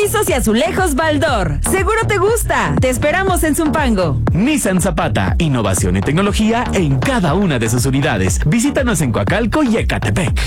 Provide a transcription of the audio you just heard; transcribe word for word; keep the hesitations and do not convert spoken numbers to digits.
pisos y azulejos Baldor. Seguro te gusta. Te esperamos en Zumpango. Nissan Zapata, innovación y tecnología en cada una de sus unidades. Visítanos en Coacalco y Ecatepec.